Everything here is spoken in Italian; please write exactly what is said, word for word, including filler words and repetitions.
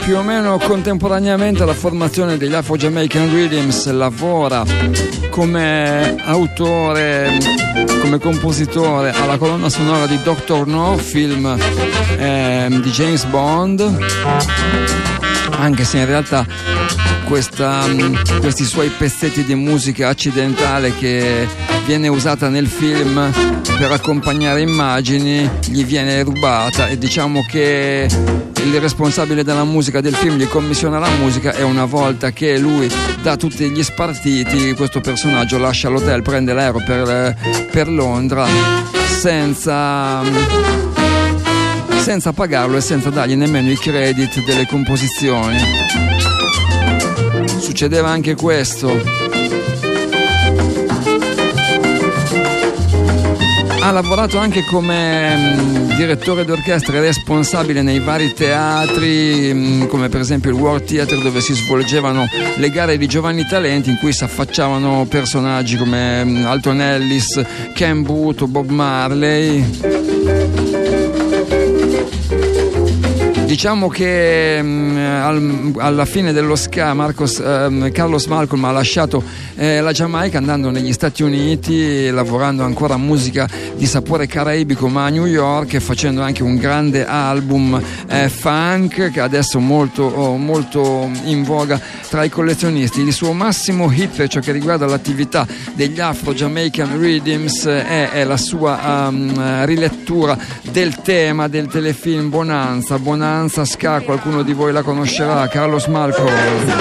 più o meno contemporaneamente alla formazione degli Afro Jamaican Rhythms lavora come autore, come compositore alla colonna sonora di Doctor No, film eh, di James Bond, anche se in realtà questa, questi suoi pezzetti di musica accidentale che viene usata nel film per accompagnare immagini gli viene rubata, e diciamo che il responsabile della musica del film gli commissiona la musica, e una volta che lui dà tutti gli spartiti, questo personaggio lascia l'hotel, prende l'aereo per, per Londra senza, senza pagarlo e senza dargli nemmeno i credit delle composizioni. Succedeva anche questo. Ha lavorato anche come mh, direttore d'orchestra e responsabile nei vari teatri, mh, come per esempio il World Theatre, dove si svolgevano le gare di giovani talenti in cui si affacciavano personaggi come mh, Alton Ellis, Ken Booth, Bob Marley. Diciamo che mh, al, alla fine dello ska Marcos, eh, Carlos Malcolm ha lasciato eh, la Giamaica, andando negli Stati Uniti, lavorando ancora a musica di sapore caraibico ma a New York, e facendo anche un grande album eh, funk che adesso è molto, oh, molto in voga tra i collezionisti. Il suo massimo hit per ciò che riguarda l'attività degli Afro Jamaican Rhythms è, è la sua um, rilettura del tema del telefilm Bonanza. Bonanza Ska, qualcuno di voi la conoscerà, Carlos Malcolm.